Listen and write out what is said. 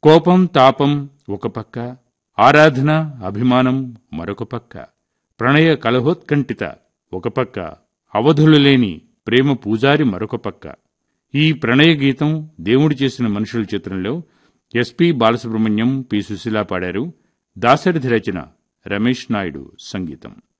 కోపం తాపం ఒక పక్క, ఆరాధన అభిమానం మరొక పక్క, ప్రణయ కలహోత్కంఠిత ఒక పక్క, అవధులు లేని ప్రేమ పూజారి మరొక పక్క. ఈ ప్రణయ గీతం దేవుడు చేసిన మనుషుల చిత్రంలో ఎస్పి బాలసుబ్రహ్మణ్యం, పి సుశీల పాడారు. దాశరథి రచన, రమేష్ నాయుడు సంగీతం.